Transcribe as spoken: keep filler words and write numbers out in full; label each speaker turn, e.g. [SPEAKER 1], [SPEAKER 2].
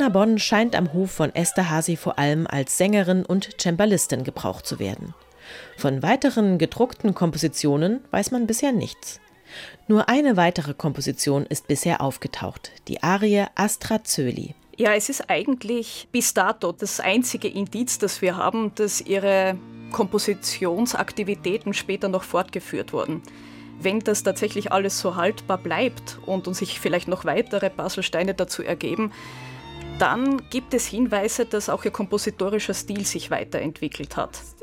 [SPEAKER 1] Anna Bonn scheint am Hof von Esterházy vor allem als Sängerin und Cembalistin gebraucht zu werden. Von weiteren gedruckten Kompositionen weiß man bisher nichts. Nur eine weitere Komposition ist bisher aufgetaucht, die Arie Astra Coeli.
[SPEAKER 2] Ja, es ist eigentlich bis dato das einzige Indiz, das wir haben, dass ihre Kompositionsaktivitäten später noch fortgeführt wurden. Wenn das tatsächlich alles so haltbar bleibt und uns sich vielleicht noch weitere Puzzlesteine dazu ergeben, dann gibt es Hinweise, dass auch ihr kompositorischer Stil sich weiterentwickelt hat.